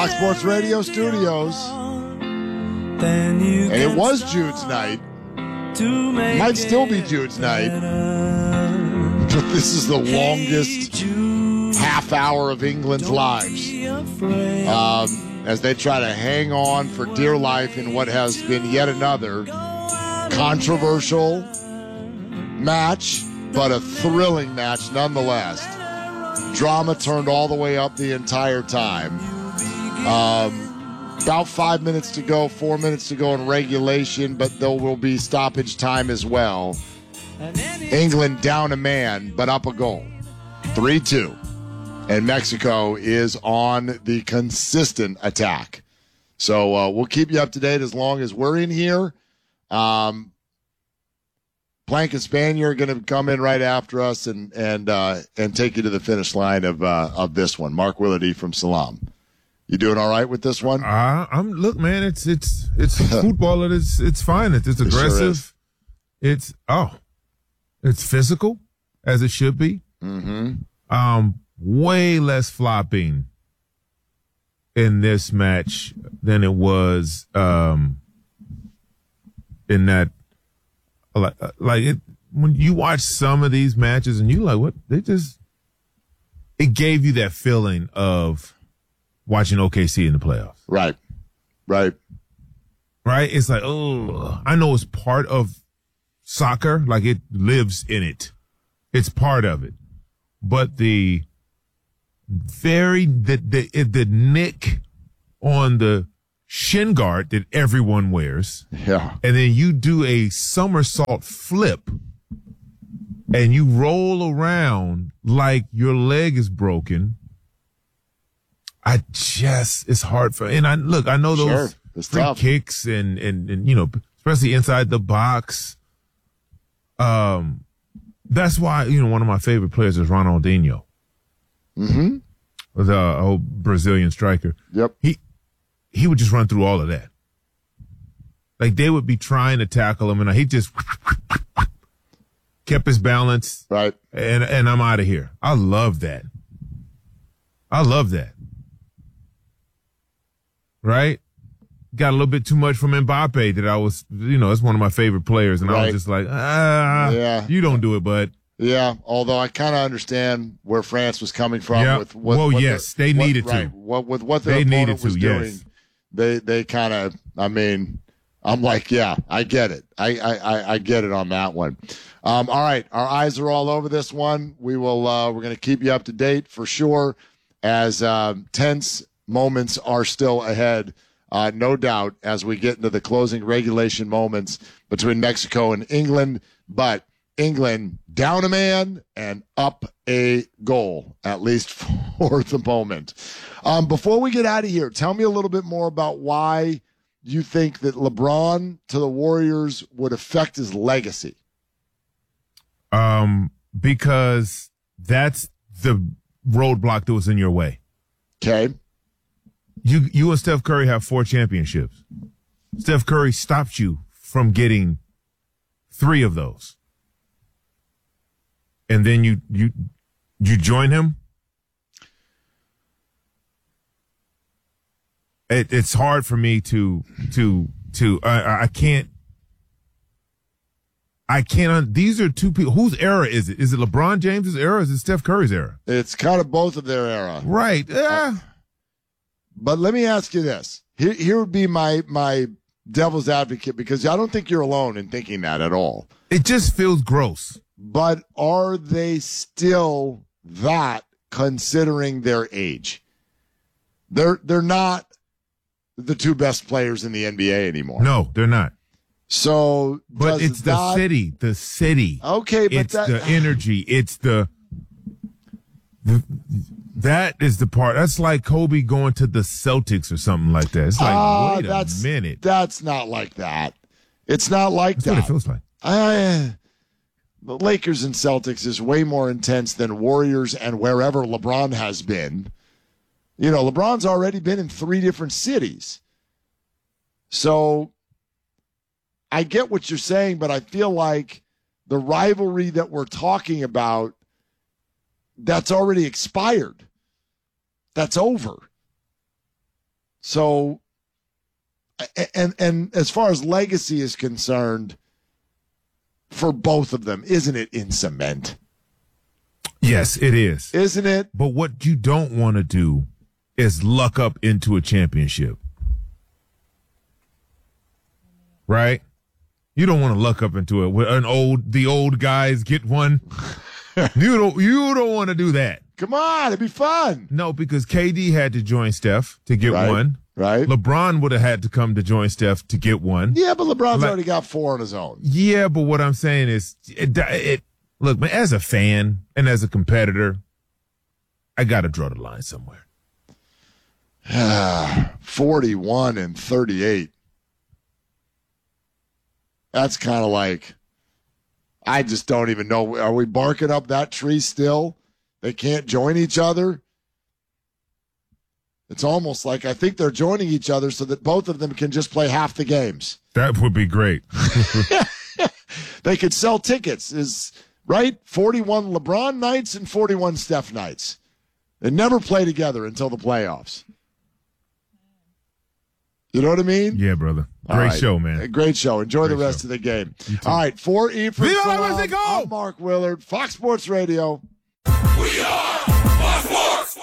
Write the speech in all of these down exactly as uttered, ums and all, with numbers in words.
Fox Sports Radio studios. And it was Jude's night. Might still be Jude's night. But this is the longest half hour of England's lives. Um, as they try to hang on for dear life in what has been yet another controversial match, but a thrilling match nonetheless. Drama turned all the way up the entire time. Um, about five minutes to go, four minutes to go in regulation, but there will be stoppage time as well. England down a man, but up a goal. three two. And Mexico is on the consistent attack. So uh, we'll keep you up to date as long as we're in here. Um, Plank and Spanier are going to come in right after us and and uh, and take you to the finish line of uh, of this one. Mark Willardy from Salam. You doing all right with this one? Uh, I'm look, man. It's it's it's football. It is it's fine. It's, it's aggressive. It sure it's oh, it's physical as it should be. Mm-hmm. Um, way less flopping in this match than it was um in that. Like, like it, when you watch some of these matches and you like, what they just, it gave you that feeling of watching O K C in the playoffs. Right. Right. Right. It's like, oh, I know it's part of soccer. Like it lives in it. It's part of it. But the very, the, the, the nick on the shin guard that everyone wears. Yeah. And then you do a somersault flip and you roll around like your leg is broken. I just, it's hard for, and I look, I know those sure. free tough. kicks and, and, and, you know, especially inside the box. Um, that's why, you know, one of my favorite players is Ronaldinho. Mm-hmm. The old Brazilian striker. Yep. He, he would just run through all of that. Like they would be trying to tackle him and he just kept his balance. Right. And, and I'm out of here. I love that. I love that. Right? Got a little bit too much from Mbappe that I was, you know, it's one of my favorite players. And right. I was just like, ah, yeah. you don't do it, bud. Yeah, although I kind of understand where France was coming from. Yeah. With what, well, what yes, the, they what, needed right, to. What, with what their they opponent needed to, was doing, yes. they they kind of, I mean, I'm like, yeah, I get it. I, I, I get it on that one. Um, all right, our eyes are all over this one. We will, uh, we're going to keep you up to date for sure as uh, tense moments are still ahead. Uh, no doubt as we get into the closing regulation moments between Mexico and England, but England down a man and up a goal, at least for the moment. Um, before we get out of here, tell me a little bit more about why you think that LeBron to the Warriors would affect his legacy. Um, because that's the roadblock that was in your way. Okay. You, you and Steph Curry have four championships. Steph Curry stopped you from getting three of those. And then you, you, you join him. It, it's hard for me to, to, to, I, I can't, I can't, these are two people. Whose era is it? Is it LeBron James's era or is it Steph Curry's era? It's kind of both of their era. Right. Yeah. Uh, but let me ask you this. Here, here would be my, my devil's advocate, because I don't think you're alone in thinking that at all. It just feels gross. But are they still that, considering their age? They're they're not the two best players in the N B A anymore. No, they're not. So, but it's the that, city, the city. Okay, but it's that, the energy. It's the, the that is the part. That's like Kobe going to the Celtics or something like that. It's like, uh, wait that's, a minute. That's not like that. It's not like that's that. That's what it feels like. I, the Lakers and Celtics is way more intense than Warriors and wherever LeBron has been. You know, LeBron's already been in three different cities. So I get what you're saying, but I feel like the rivalry that we're talking about, that's already expired. That's over. So, and and as far as legacy is concerned, for both of them, isn't it in cement? Yes, it is. Isn't it? But what you don't want to do is luck up into a championship. Right? You don't want to luck up into it. An old, the old guys get one. you don't, you don't want to do that. Come on, it'd be fun. No, because K D had to join Steph to get right, one. Right. LeBron would have had to come to join Steph to get one. Yeah, but LeBron's like, already got four on his own. Yeah, but what I'm saying is, it, it look, man, as a fan and as a competitor, I got to draw the line somewhere. forty-one and thirty-eight. That's kind of like, I just don't even know. Are we barking up that tree still? They can't join each other? It's almost like I think they're joining each other so that both of them can just play half the games. That would be great. They could sell tickets, is right? forty-one LeBron nights and forty-one Steph nights. They never play together until the playoffs. You know what I mean? Yeah, brother. Great right. show, man. Great show. Enjoy Great the rest show. of the game. All right, for E for Salam, I'm Mark Willard, Fox Sports Radio. We are Fox Sports.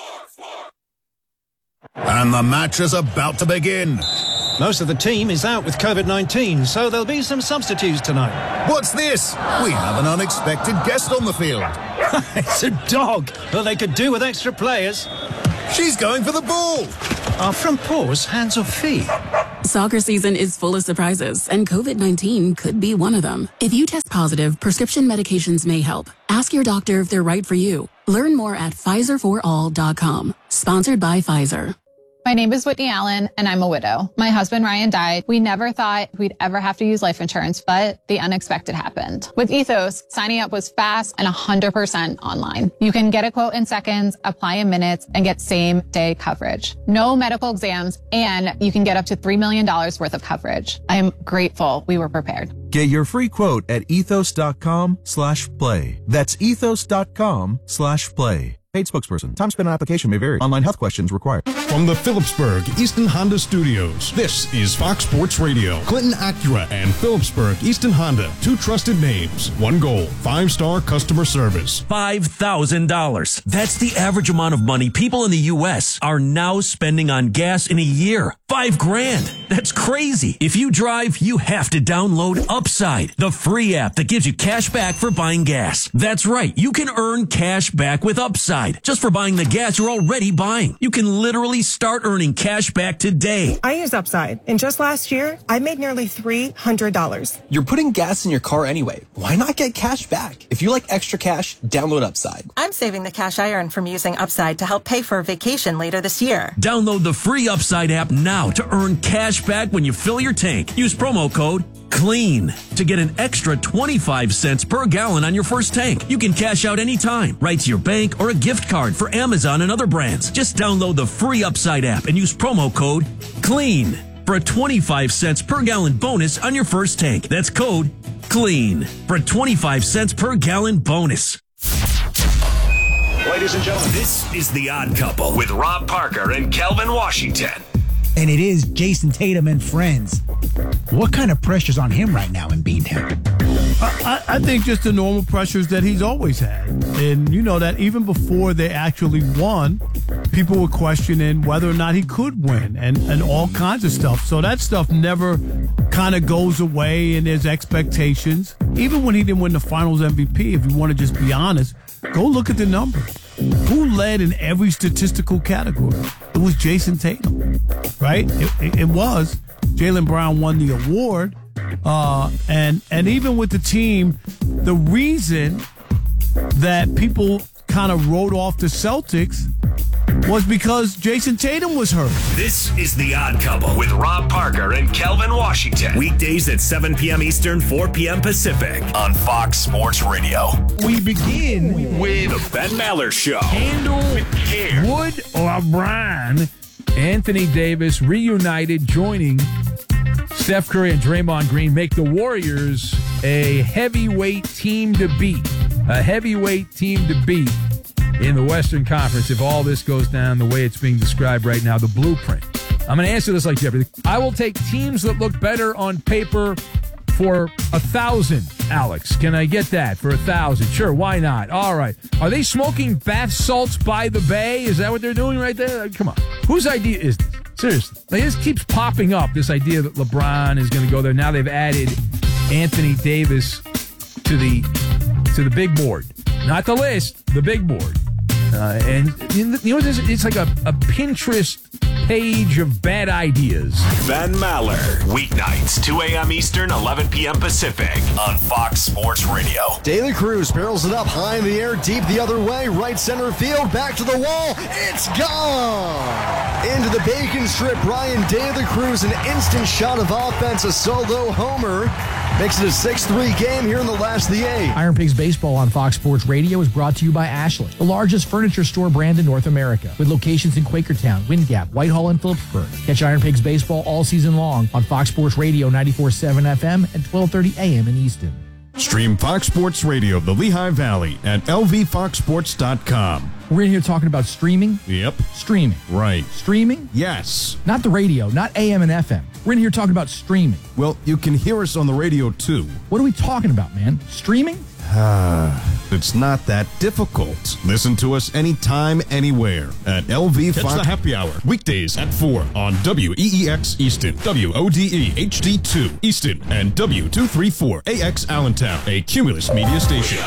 And the match is about to begin. Most of the team is out with COVID nineteen, so there'll be some substitutes tonight. What's this? We have an unexpected guest on the field. It's a dog. Well, they could do with extra players. She's going for the ball. Are front paws hands or feet? Soccer season is full of surprises, and COVID nineteen could be one of them. If you test positive, prescription medications may help. Ask your doctor if they're right for you. Learn more at Pfizer for all dot com. Sponsored by Pfizer. My name is Whitney Allen, and I'm a widow. My husband, Ryan, died. We never thought we'd ever have to use life insurance, but the unexpected happened. With Ethos, signing up was fast and one hundred percent online. You can get a quote in seconds, apply in minutes, and get same-day coverage. No medical exams, and you can get up to three million dollars worth of coverage. I am grateful we were prepared. Get your free quote at ethos.com slash play. That's ethos.com slash play. Paid spokesperson. Time spent on application may vary. Online health questions required. From the Phillipsburg Easton Honda Studios, this is Fox Sports Radio. Clinton Acura and Phillipsburg Easton Honda. Two trusted names. One goal. Five-star customer service. five thousand dollars. That's the average amount of money people in the U S are now spending on gas in a year. Five grand. That's crazy. If you drive, you have to download Upside, the free app that gives you cash back for buying gas. That's right. You can earn cash back with Upside. Just for buying the gas you're already buying. You can literally start earning cash back today. I use Upside, and just last year, I made nearly three hundred dollars. You're putting gas in your car anyway. Why not get cash back? If you like extra cash, download Upside. I'm saving the cash I earn from using Upside to help pay for a vacation later this year. Download the free Upside app now to earn cash back when you fill your tank. Use promo code CLEAN to get an extra twenty-five cents per gallon on your first tank. You can cash out anytime, right to your bank or a gift card for Amazon and other brands. Just download the free Upside app and use promo code CLEAN for a twenty-five cents per gallon bonus on your first tank. That's code CLEAN for a twenty-five cents per gallon bonus. Ladies and gentlemen, this is The Odd Couple with Rob Parker and Kelvin Washington. And it is Jason Tatum and friends. What kind of pressure's on him right now in Beantown? I, I think just the normal pressures that he's always had. And you know that even before they actually won, people were questioning whether or not he could win and, and all kinds of stuff. So that stuff never kind of goes away, and there's expectations. Even when he didn't win the finals M V P, if you want to just be honest, go look at the numbers. Who led in every statistical category? It was Jason Tatum, right? It, it, it was. Jaylen Brown won the award. Uh, and, and even with the team, the reason that people kind of wrote off the Celtics was because Jason Tatum was hurt. This is The Odd Couple with Rob Parker and Kelvin Washington. Weekdays at seven p.m. Eastern, four p.m. Pacific on Fox Sports Radio. We begin with The Ben Maller Show. Handle Wood or Brian. Anthony Davis reunited, joining Steph Curry and Draymond Green, make the Warriors a heavyweight team to beat. A heavyweight team to beat in the Western Conference if all this goes down the way it's being described right now, the blueprint I'm going to answer this like Jeopardy. I will take teams that look better on paper for a thousand, Alex. Can I get that for a thousand? Sure, why not? All right. Are they smoking bath salts by the bay? Is that what they're doing right there? Come on. Whose idea is this? Seriously. Like, this keeps popping up, this idea that LeBron is going to go there. Now they've added Anthony Davis to the to the big board. Not the list, the big board. Uh, and you know, it's, it's like a, a Pinterest page of bad ideas. Ben Maller, weeknights, two a.m. Eastern, eleven p.m. Pacific, on Fox Sports Radio. De La Cruz barrels it up high in the air, deep the other way, right center field, back to the wall. It's gone! Into the bacon strip, Brian De La Cruz, an instant shot of offense, a solo homer. Makes it a six three game here in the last of the eighth. Iron Pigs Baseball on Fox Sports Radio is brought to you by Ashley, the largest furniture store brand in North America, with locations in Quakertown, Wind Gap, Whitehall, and Phillipsburg. Catch Iron Pigs Baseball all season long on Fox Sports Radio ninety-four point seven F M and twelve thirty A M in Easton. Stream Fox Sports Radio of the Lehigh Valley at L V fox sports dot com. We're in here talking about streaming. Yep. Streaming. Right. Streaming? Yes. Not the radio, not A M and F M. We're in here talking about streaming. Well, you can hear us on the radio, too. What are we talking about, man? Streaming? Ah, it's not that difficult. Listen to us anytime, anywhere at L V Fox. Catch the happy hour weekdays at four on W E E X Easton, W O D E H D two Easton, and W two thirty-four A X Allentown, a Cumulus media station.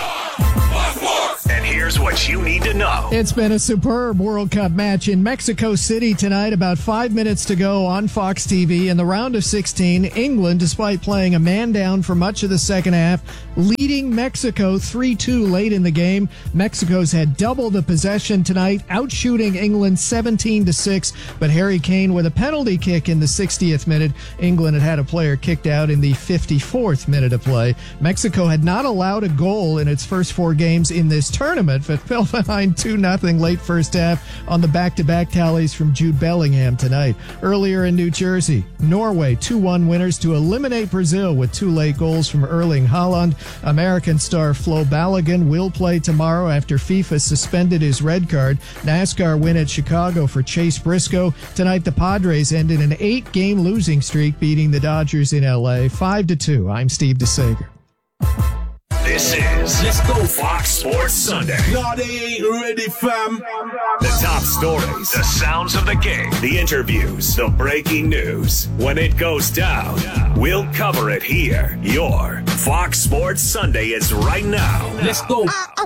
And here's what you need to know. It's been a superb World Cup match in Mexico City tonight. About five minutes to go on Fox T V. In the round of sixteen, England, despite playing a man down for much of the second half, leading Mexico three two late in the game. Mexico's had double the possession tonight, outshooting England seventeen to six. But Harry Kane with a penalty kick in the sixtieth minute. England had had a player kicked out in the fifty-fourth minute of play. Mexico had not allowed a goal in its first four games in this tournament, but fell behind two nothing late first half on the back-to-back tallies from Jude Bellingham tonight. Earlier in New Jersey, Norway two one winners to eliminate Brazil with two late goals from Erling Haaland. American star Flo Balogun will play tomorrow after FIFA suspended his red card. NASCAR win at Chicago for Chase Briscoe. Tonight, the Padres ended an eight-game losing streak, beating the Dodgers in L A five to two. I'm Steve DeSager. This is Let's Go Fox Sports Sunday. No, they ain't ready, fam. The top stories, the sounds of the game, the interviews, the breaking news. When it goes down, we'll cover it here. Your Fox Sports Sunday is right now. Let's go.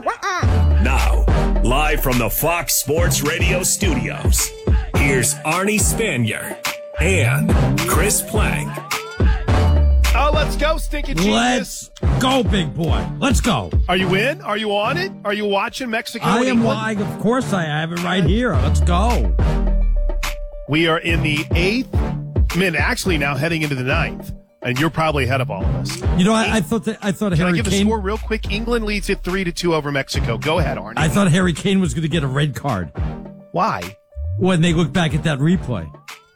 Now, live from the Fox Sports Radio studios, here's Arnie Spanier and Chris Plank. Oh, let's go, Stinking Genius. Let's go, big boy. Let's go. Are you in? Are you on it? Are you watching Mexico? I am. Why? Of course I have it right here. Let's go. We are in the eighth minute, actually now heading into the ninth, and you're probably ahead of all of us. You know, I, I thought that I thought Can Harry I give Kane. the score real quick? England leads it three to two over Mexico. Go ahead, Arnie. I thought Harry Kane was going to get a red card. Why? When they look back at that replay.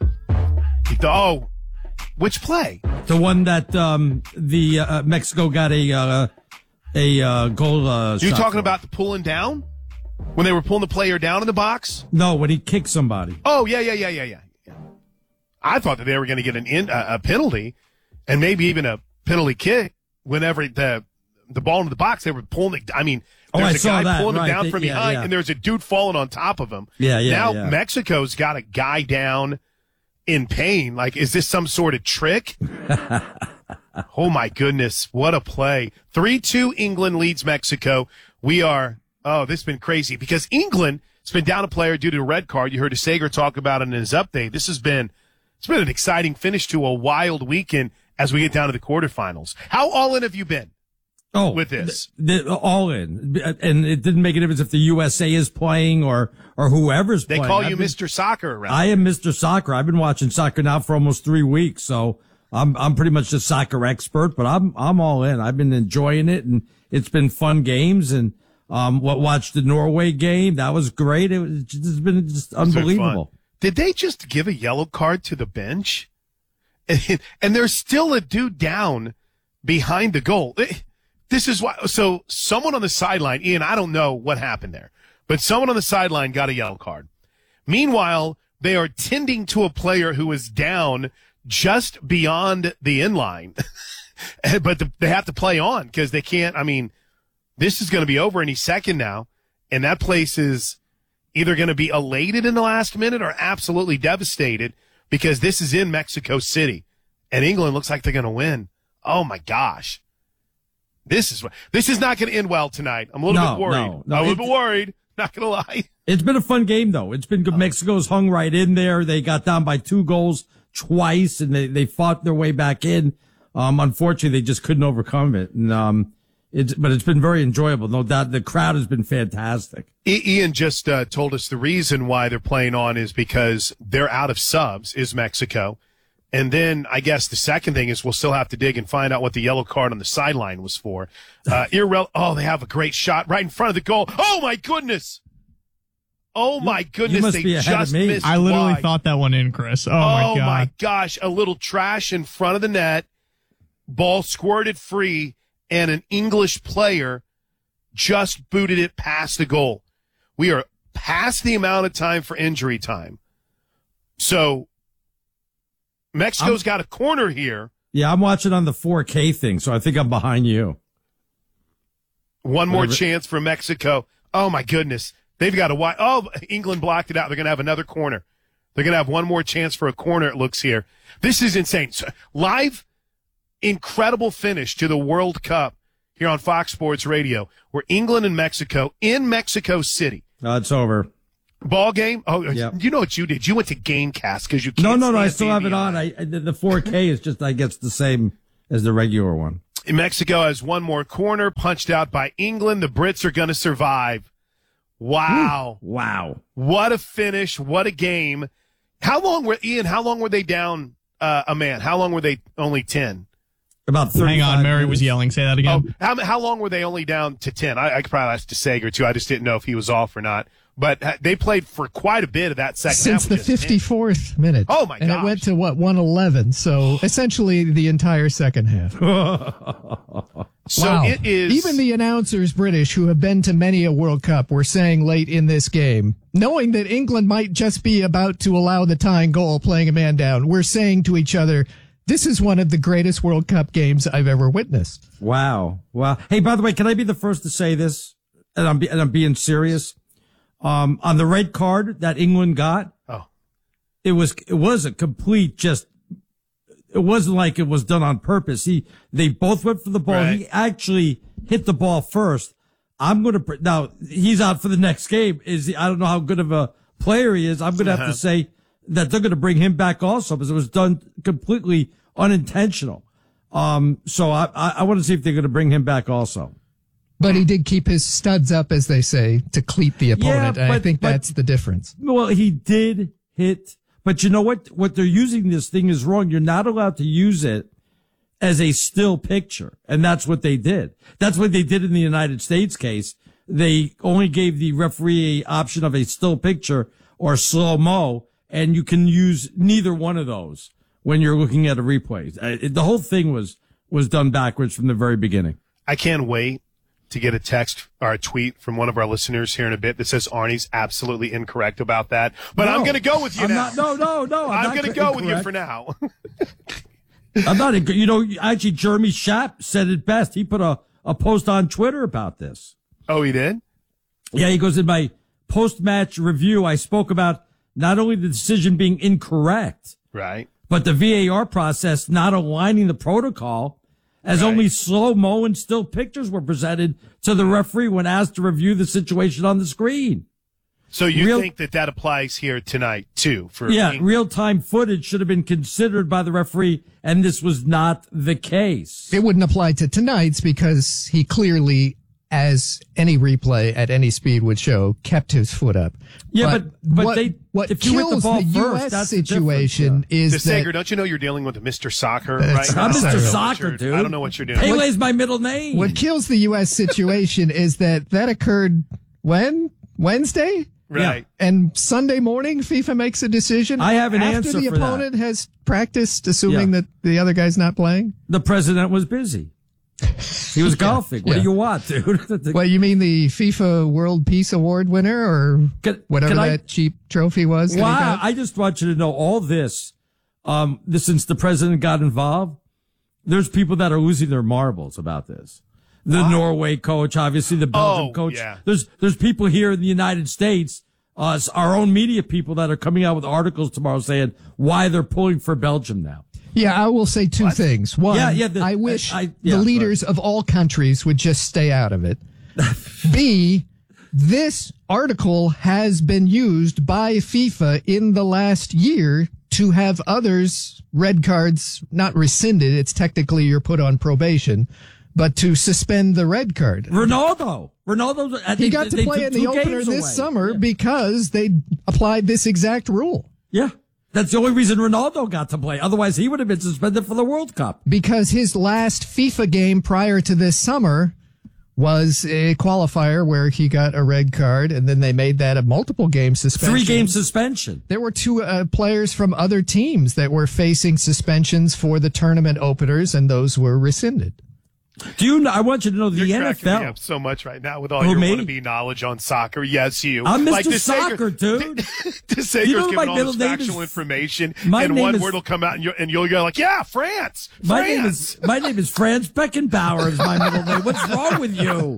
Oh, which play? The one that um, the uh, Mexico got a uh, a uh, goal. Uh, You're shot talking for. about the pulling down when they were pulling the player down in the box? No, when he kicked somebody. Oh yeah, yeah, yeah, yeah, yeah. yeah. I thought that they were going to get an in, uh, a penalty, and maybe even a penalty kick whenever the the ball into the box. They were pulling it. I mean, Oh, there's I a saw guy that, pulling right. him down They- from yeah, behind, yeah. and there's a dude falling on top of him. Yeah, yeah, Now yeah. Mexico's got a guy down in pain. Like, is this some sort of trick? Oh my goodness, what a play. three two England leads Mexico. We are, oh, this has been crazy because England has been down a player due to a red card. You heard Sager talk about it in his update. This has been, it's been an exciting finish to a wild weekend as we get down to the quarterfinals. How all in have you been? Oh, with this, the, the, all in, and it didn't make a difference if the U S A is playing or or whoever's They playing. call you I've been- Mister Soccer around. I am Mister Soccer. I've been watching soccer now for almost three weeks, so I'm I'm pretty much a soccer expert. But I'm I'm all in. I've been enjoying it, and it's been fun games. And um, what watched the Norway game? That was great. It was just been just unbelievable. Did they just give a yellow card to the bench? And, and there's still a dude down behind the goal. This is why. So someone on the sideline, Ian, I don't know what happened there, but someone on the sideline got a yellow card. Meanwhile, they are tending to a player who is down just beyond the end line. But the, they have to play on because they can't. I mean, this is going to be over any second now, and that place is either going to be elated in the last minute or absolutely devastated because this is in Mexico City, and England looks like they're going to win. Oh my gosh, this is this is not going to end well tonight. I'm a little No, bit worried. no, no, I'm a little it- bit worried. Not going to lie. It's been a fun game, though. It's been good. Mexico's hung right in there. They got down by two goals twice, and they, they fought their way back in. Um, unfortunately, they just couldn't overcome it. And, um, it's, but it's been very enjoyable. No doubt the crowd has been fantastic. I- Ian just uh, told us the reason why they're playing on is because they're out of subs, is Mexico. And then I guess the second thing is we'll still have to dig and find out what the yellow card on the sideline was for. Uh, irre- oh, they have a great shot right in front of the goal. Oh, my goodness. Oh, my goodness. must They be ahead of just me. missed I literally wide. thought that one in, Chris. Oh, my Oh, God. my gosh. A little trash in front of the net. Ball squirted free, and an English player just booted it past the goal. We are past the amount of time for injury time. So Mexico's I'm- got a corner here. Yeah, I'm watching on the four K thing, so I think I'm behind you. One more Whatever. chance for Mexico. Oh, my goodness. They've got a wide. Oh, England blocked it out. They're going to have another corner. They're going to have one more chance for a corner, it looks here. This is insane. So, live, incredible finish to the World Cup here on Fox Sports Radio. We're England and Mexico in Mexico City. Uh, it's over. Ball game? Oh, Yep. you know what you did? You went to Gamecast because you can't No, no, no. I stand still have it D V R. on. I, I the the four K is just, I guess, the same as the regular one. Mexico has one more corner punched out by England. The Brits are going to survive. Wow. Ooh, wow. What a finish. What a game. How long were, Ian, how long were they down uh, a man? How long were they only ten? About Hang on, Mary minutes. was yelling. Say that Oh, again. how, how long were they only down to ten? I, I could probably ask DeSager, too. I just didn't know if he was off or not. But uh, they played for quite a bit of that second Since half. the with just ten. fifty-fourth minute. Oh, my And gosh. it went to, what, one eleven. So essentially the entire second half. So wow. it is. Even the announcers, British, who have been to many a World Cup, were saying late in this game, knowing that England might just be about to allow the tying goal playing a man down, we're saying to each other, this is one of the greatest World Cup games I've ever witnessed. Wow. Wow. Hey, by the way, can I be the first to say this? And I'm, be, and I'm being serious. Um, on the red card that England got, Oh. it was, it was a complete just, it wasn't like it was done on purpose. He, they both went for the ball. Right. He actually hit the ball first. I'm going to, now he's out for the next game. Is he, I don't know how good of a player he is. I'm going to have Uh-huh. to say that they're going to bring him back also because it was done completely unintentional. Um, so I, I, I want to see if they're going to bring him back also. But he did keep his studs up, as they say, to cleat the opponent. and I but- think but- that's the difference. Well, he did hit, but you know what? What they're using this thing is wrong. You're not allowed to use it as a still picture. And that's what they did. That's what they did in the United States case. They only gave the referee a option of a still picture or slow mo, and you can use neither one of those when you're looking at a replay. Uh, it- The whole thing was, was done backwards from the very beginning. I can't wait to get a text or a tweet from one of our listeners here in a bit that says Arnie's absolutely incorrect about that. But I'm No, going to go with you I'm now. not- no, no, no. I'm I'm, not going to co- go with you incorrect. for now. I'm not, a- you know, actually Jeremy Schaap said it best. He put a, a post on Twitter about this. Oh, he did? Yeah, he goes, in my post-match review, I spoke about not only the decision being incorrect, Right. but the V A R process not aligning the protocol, as Right. only slow-mo and still pictures were presented to the referee when asked to review the situation on the screen. So you Real- think that that applies here tonight, too? For Yeah, Eng- real-time footage should have been considered by the referee, and this was not the case. It wouldn't apply to tonight's because he clearly, as any replay at any speed would show, kept his foot up. Yeah, but- but what, they- what if you hit the kills ball the first, U S that's the difference, situation is DeSager, that don't you know you're dealing with Mister Soccer That's right now? I'm not I don't Mister know what Soccer, you're- dude. I don't know what you're doing. Pele's my middle name. what kills the U S situation is that that occurred when? Wednesday? Right. And Sunday morning, FIFA makes a decision. I have an after answer the for that. opponent has practiced, assuming Yeah. that the other guy's not playing. The president was busy. He was golfing. What Yeah. do you want, dude? Well, you mean the FIFA World Peace Award winner or Can- whatever can I- that cheap trophy was? that he Wow. got? I just want you to know all this. Um, this, since the president got involved, there's people that are losing their marbles about this. The Wow. Norway coach, obviously the Belgium Oh, coach. yeah. There's, there's people here in the United States, uh, our own media people that are coming out with articles tomorrow saying why they're pulling for Belgium now. Yeah, I will say two things. One, Yeah, yeah, the- I wish I- I- yeah, the leaders of all countries would just stay out of it. B, this article has been used by FIFA in the last year to have others red cards not rescinded. It's technically you're put on probation, but to suspend the red card. Ronaldo. Ronaldo. I He think got to they play took in the two opener games this away. summer Yeah. because they applied this exact rule. Yeah. That's the only reason Ronaldo got to play. Otherwise, he would have been suspended for the World Cup. Because his last FIFA game prior to this summer was a qualifier where he got a red card, and then they made that a multiple game suspension. Three game suspension. There were two uh, players from other teams that were facing suspensions for the tournament openers, and those were rescinded. Do you know? I want you to know the You're N F cracking L. me up so much right now with all Who, your me? wannabe knowledge on soccer. Yes, you. I'm Mister the Soccer, dude. The Sager's You know giving my all middle this name factual is- information, My and name one is- word will come out, and, you're, and you'll go like, "Yeah, France, My France." name is my name is Franz Beckenbauer. Is my middle name. What's wrong with you?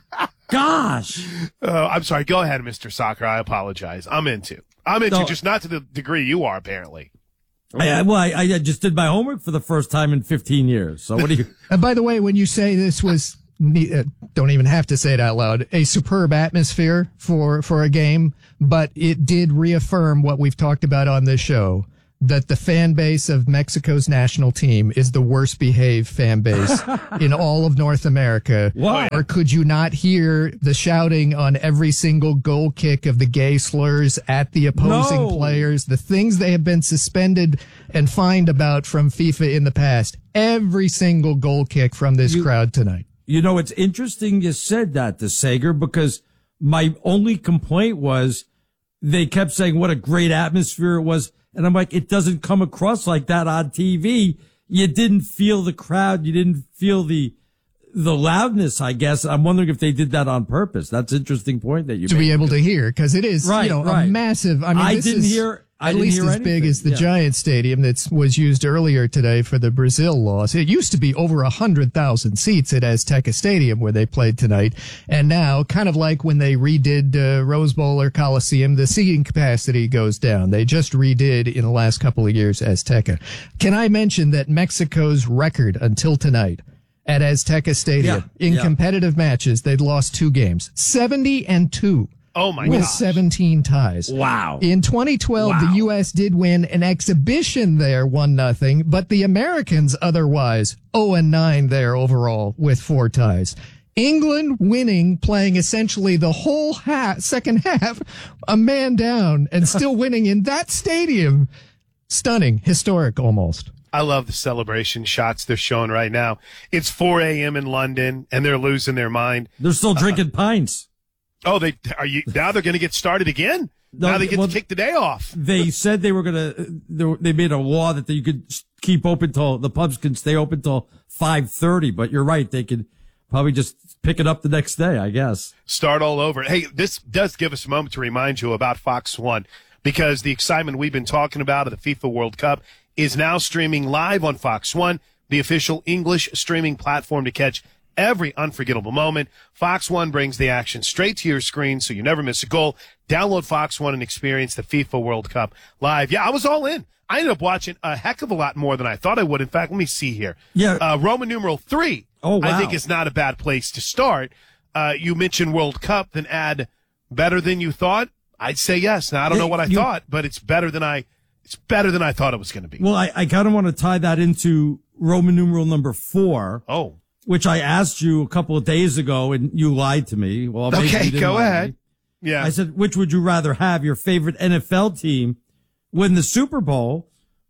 Gosh. Uh, I'm sorry. Go ahead, Mister Soccer. I apologize. I'm into. I'm into, No. just not to the degree you are, apparently. I, well, I, I just did my homework for the first time in fifteen years. So what do you? And by the way, when you say this was, uh, don't even have to say it out loud, a superb atmosphere for, for a game, but it did reaffirm what we've talked about on this show, that the fan base of Mexico's national team is the worst behaved fan base in all of North America. Why? Or could you not hear the shouting on every single goal kick of the gay slurs at the opposing No. players, the things they have been suspended and fined about from FIFA in the past? Every single goal kick from this You- crowd tonight. You know, it's interesting you said that to Sager, because my only complaint was they kept saying what a great atmosphere it was. And I'm like, it doesn't come across like that on T V. You didn't feel the crowd. You didn't feel the, the loudness, I guess. I'm wondering if they did that on purpose. That's an interesting point that you To made. be able to hear, because it is, Right, you know, right. a massive, I mean, I this didn't is hear- I at didn't least hear as big anything. as the Yeah. Giant Stadium that was used earlier today for the Brazil loss. It used to be over a hundred thousand seats at Azteca Stadium where they played tonight. And now, kind of like when they redid uh, Rose Bowl or Coliseum, the seating capacity goes down. They just redid in the last couple of years Azteca. Can I mention that Mexico's record until tonight at Azteca Stadium Yeah, in yeah. competitive matches, they'd lost two games, seventy and two. Oh my with gosh. seventeen ties. Wow. In twenty twelve, Wow. the U S did win an exhibition there, one nothing, but the Americans otherwise oh and nine there overall with four ties. England winning, playing essentially the whole half, second half, a man down, and still winning in that stadium. Stunning, historic almost. I love the celebration shots they're showing right now. It's four a.m. in London, and they're losing their mind. They're still drinking pints. Oh, they are you now? They're going to get started again. No, now they get well, to take the day off. They said they were going to, they made a law that you could keep open till, the pubs can stay open till five thirty, but you're right. They could probably just pick it up the next day, I guess. Start all over. Hey, this does give us a moment to remind you about Fox One, because the excitement we've been talking about of the FIFA World Cup is now streaming live on Fox One, the official English streaming platform to catch every unforgettable moment. Fox One brings the action straight to your screen so you never miss a goal. Download Fox One and experience the FIFA World Cup live. Yeah, I was all in. I ended up watching a heck of a lot more than I thought I would. In fact, let me see here. Yeah. Uh, Roman numeral three, Oh, wow. I think is not a bad place to start. Uh, you mentioned World Cup, then add better than you thought. I'd say yes. Now, I don't know what I You- thought, but it's better than I, it's better than I thought it was going to be. Well, I, I kind of want to tie that into Roman numeral number four. Oh. Which I asked you a couple of days ago and you lied to me. Well, maybe Okay, you didn't go lie to ahead. me. Yeah. I said, which would you rather have, your favorite N F L team win the Super Bowl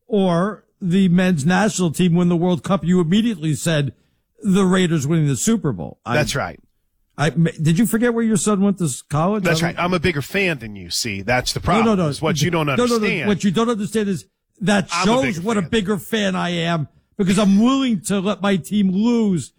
or the men's national team win the World Cup? You immediately said the Raiders winning the Super Bowl. That's I, right. I, did you forget where your son went to college? That's I right. I'm a bigger fan than you. See, that's the No, problem. no, no. Is what you don't No, no, no. understand. What you don't understand is that I'm a shows bigger what a bigger fan I am, because I'm willing to let my team lose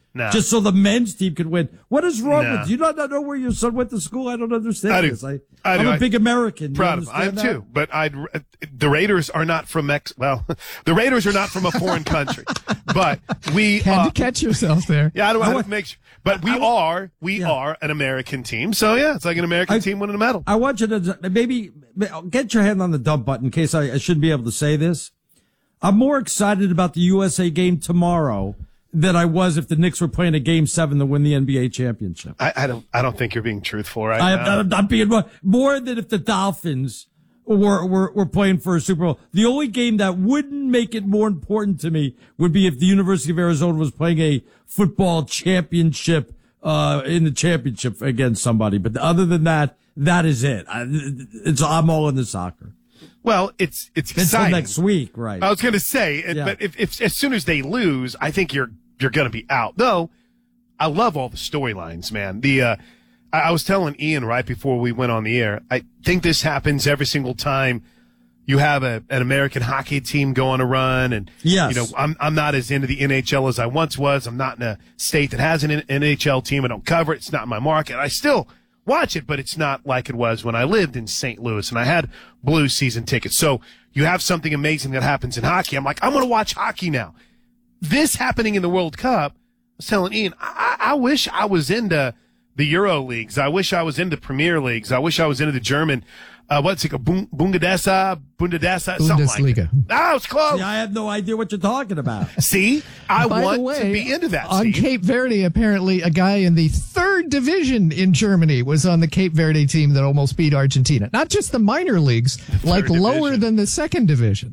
No. just so the men's team could win. What is wrong No. with you? You not, not know where your son went to school? I don't understand I do. this. I, I I'm do. a I- big American. You Proud of him. I am understand too. But I'd, the Raiders are not from Mex. Well, the Raiders are not from a foreign country. But we Had uh, to catch yourself there. Yeah, I don't I want want- to make sure. But we are, we are an American team. So yeah, it's like an American I- team winning a medal. I want you to maybe get your hand on the dump button in case I, I shouldn't be able to say this. I'm more excited about the U S A game tomorrow than I was if the Knicks were playing a game seven to win the N B A championship. I, I don't, I don't think you're being truthful right I am now. not, I'm not being wrong. More than if the Dolphins were, were, were playing for a Super Bowl. The only game that wouldn't make it more important to me would be if the University of Arizona was playing a football championship, uh, in the championship against somebody. But other than that, that is it. I, it's, I'm all into soccer. Well, it's it's Until exciting. next week, right? I was going to say, it- Yeah. but if, if as soon as they lose, I think you're you're going to be out. Though, I love all the storylines, man. The uh, I, I was telling Ian right before we went on the air. I think this happens every single time you have a an American hockey team go on a run, and Yes. you know I'm I'm not as into the N H L as I once was. I'm not in a state that has an N H L team. I don't cover it. It's not my market. I still watch it, but it's not like it was when I lived in Saint Louis and I had Blues season tickets. So you have something amazing that happens in hockey. I'm like, I'm going to watch hockey now. This happening in the World Cup, I was telling Ian, I, I wish I was into the Euro leagues. I wish I was into Premier leagues. I wish I was into the German, uh, what's it, Bund- Bundesliga, Bundesliga, something like Bundesliga. that. Ah, it's close. See, I have no idea what you're talking about. See, I By the want way, to be into that. On Steve. Cape Verde, apparently a guy in the third division in Germany was on the Cape Verde team that almost beat Argentina. Not just the minor leagues, like lower than the second division.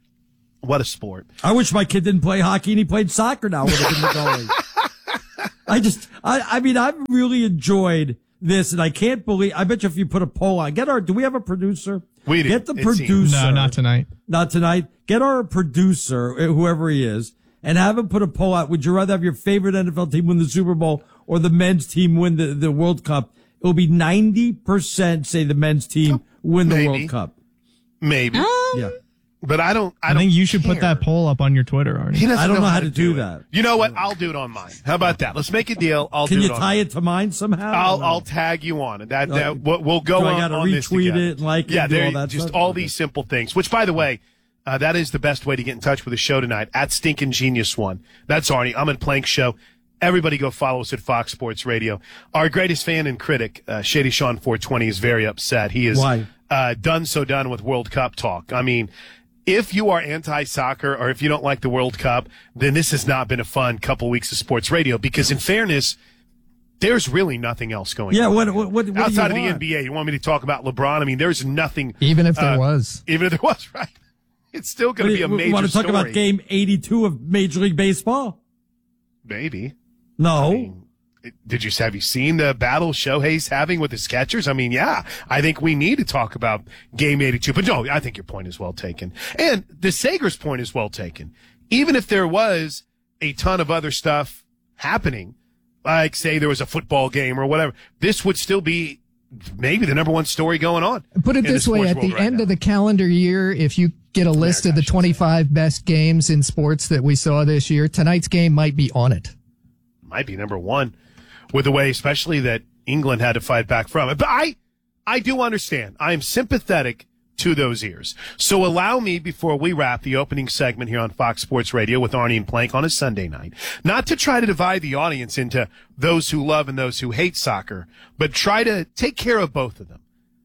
What a sport. I wish my kid didn't play hockey and he played soccer now. Would have been the goalie. I just, I, I mean, I've really enjoyed this, and I can't believe. I bet you if you put a poll on, get our. Do we have a producer? We do. Get the It producer. seems- No, not tonight. Not tonight. Get our producer, whoever he is, and have him put a poll out. Would you rather have your favorite N F L team win the Super Bowl or the men's team win the, the World Cup? It'll be ninety percent say the men's team win the Maybe. World Cup. Maybe. Yeah. But I don't. I, I, don't think you should care. put that poll up on your Twitter, Arnie. He doesn't I don't know how to do it. that. You know what? I'll do it on mine. How about that? Let's make a deal. I'll Can do you it on tie mine. it to mine somehow? I'll Or no? I'll tag you on it. That, Uh, that we'll, we'll go do I on, gotta on this retweet together. it and like it yeah, and do there all that just stuff? all Okay. these simple things. Which, by the way, uh, that is the best way to get in touch with the show tonight at Stinkin' Genius One. That's Arnie. I'm in Plank Show. Everybody go follow us at Fox Sports Radio. Our greatest fan and critic, uh, Shady Sean four twenty, is very upset. He is Why? Uh, done so done with World Cup talk. I mean, if you are anti-soccer or if you don't like the World Cup, then this has not been a fun couple weeks of sports radio because, in fairness, there's really nothing else going Yeah, on. what, what, what, what Outside do of you the want? N B A, you want me to talk about LeBron? I mean, there's nothing. Even if there uh, was. Even if there was, right? It's still going to be a We major want to talk story. about game eighty-two of Major League Baseball? Maybe. No. I mean, did you have you seen the battle Shohei's having with his catchers? I mean, yeah, I think we need to talk about game eighty-two. But no, I think your point is well taken. And the Sagers point is well taken. Even if there was a ton of other stuff happening, like say there was a football game or whatever, this would still be maybe the number one story going on. Put it in the this way, sports at world the right end now. of the calendar year, if you get a list of the twenty-five best games in sports that we saw this year, tonight's game might be on it. Might be number one with the way, especially that England had to fight back from it. But I, I do understand. I am sympathetic to those ears. So allow me, before we wrap the opening segment here on Fox Sports Radio with Arnie and Plank on a Sunday night, not to try to divide the audience into those who love and those who hate soccer, but try to take care of both of them.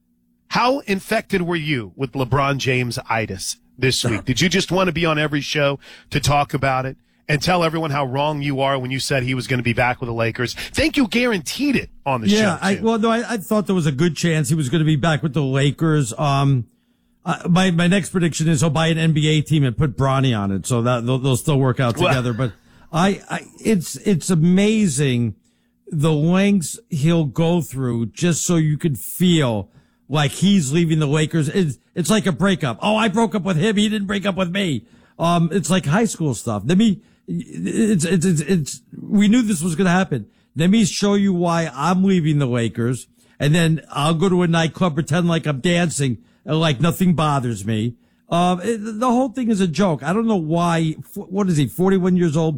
How infected were you with LeBron James-itis this week? Did you just want to be on every show to talk about it and tell everyone how wrong you are when you said he was going to be back with the Lakers? Think you guaranteed it on the yeah, show. I, too. well, no, I, I thought there was a good chance he was going to be back with the Lakers. Um, uh, my my next prediction is he'll buy an N B A team and put Bronny on it, so that they'll, they'll still work out Well- together. But I, I, it's it's amazing the lengths he'll go through just so you could feel like he's leaving the Lakers. It's it's like a breakup. Oh, I broke up with him. He didn't break up with me. Um, it's like high school stuff. Let me. It's, it's, it's, it's, we knew this was going to happen. Let me show you why I'm leaving the Lakers. And then I'll go to a nightclub, pretend like I'm dancing, and like nothing bothers me. Um, it, the whole thing is a joke. I don't know why, what is he, forty-one years old?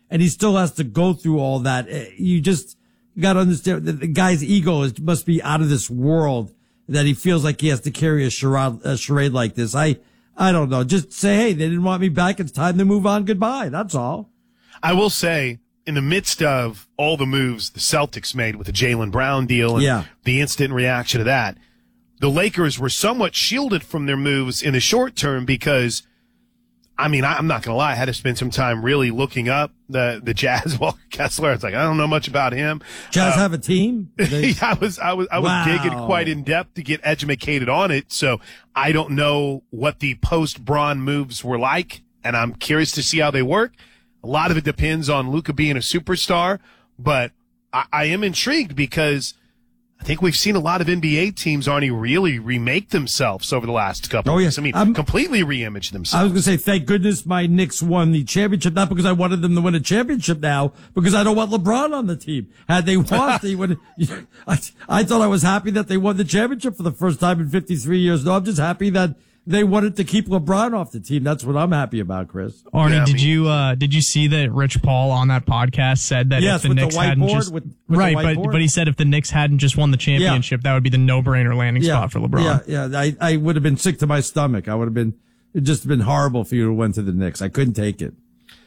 and he still has to go through all that. You just got to understand that the guy's ego is, must be out of this world, that he feels like he has to carry a charade, a charade like this. I, I don't know. Just say, hey, they didn't want me back. It's time to move on. Goodbye. That's all. I will say, in the midst of all the moves the Celtics made with the Jaylen Brown deal and yeah. the instant reaction to that, the Lakers were somewhat shielded from their moves in the short term because, I mean, I'm not going to lie, I had to spend some time really looking up the, the Jazz. Walker Kessler, it's like, I don't know much about him. Jazz uh, have a team? They... I was, I was, I was wow. digging quite in depth to get educated on it. So I don't know what the post-Bron moves were like, and I'm curious to see how they work. A lot of it depends on Luka being a superstar, but I, I am intrigued because I think we've seen a lot of N B A teams, Arnie, really remake themselves over the last couple oh, of yeah. years. I mean, I'm, completely reimage themselves. I was going to say, thank goodness my Knicks won the championship, not because I wanted them to win a championship now, because I don't want LeBron on the team. Had they won, they would. I, I thought I was happy that they won the championship for the first time in fifty-three years. No, I'm just happy that they wanted to keep LeBron off the team. That's what I'm happy about, Chris. Arnie, yeah, did me. you uh, did you see that Rich Paul on that podcast said that yes, if the with Knicks the hadn't whiteboard, just with, with right, the but but he said if the Knicks hadn't just won the championship, yeah. that would be the no-brainer landing yeah, spot for LeBron. Yeah, yeah. I, I would have been sick to my stomach. I would have been it'd just been horrible if you would have went to the Knicks. I couldn't take it.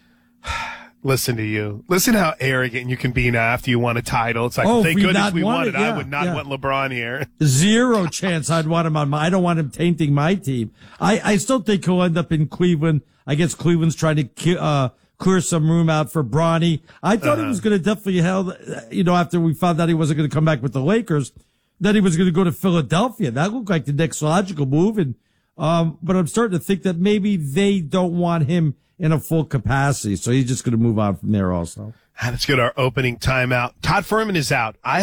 Listen to you. Listen how arrogant you can be now after you won a title. It's like, oh, thank goodness we won it. it. Yeah, I would not yeah. want LeBron here. Zero chance I'd want him on my, I don't want him tainting my team. I, I still think he'll end up in Cleveland. I guess Cleveland's trying to, uh, clear some room out for Bronny. I thought Uh-huh. he was going to definitely held, you know, after we found out he wasn't going to come back with the Lakers, that he was going to go to Philadelphia. That looked like the next logical move. And, um, but I'm starting to think that maybe they don't want him in a full capacity. So he's just going to move on from there also. Let's go to our opening timeout. Todd Furman is out. I